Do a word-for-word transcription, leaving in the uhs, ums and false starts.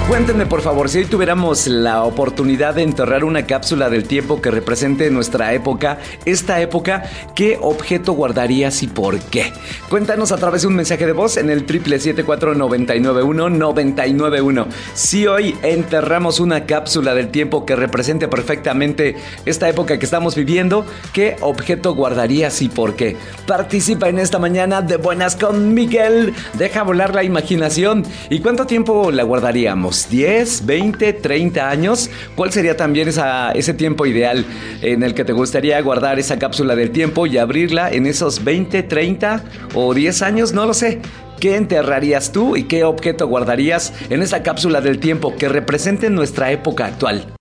Cuéntenme, por favor, si hoy tuviéramos la oportunidad de enterrar una cápsula del tiempo que represente nuestra época, esta época, ¿qué objeto guardarías y por qué? Cuéntanos a través de un mensaje de voz en el triple siete cuatro nueve nueve uno nueve nueve uno. Si hoy enterramos una cápsula del tiempo que represente perfectamente esta época que estamos viviendo, ¿qué objeto guardarías y por qué? Participa en esta mañana de Buenas con Miguel. Deja volar la imaginación. ¿Y cuánto tiempo la guardaríamos? ¿diez, veinte, treinta años? ¿Cuál sería también esa, ese tiempo ideal en el que te gustaría guardar esa cápsula del tiempo y abrirla en esos veinte, treinta o diez años? No lo sé. ¿Qué enterrarías tú y qué objeto guardarías en esa cápsula del tiempo que represente nuestra época actual?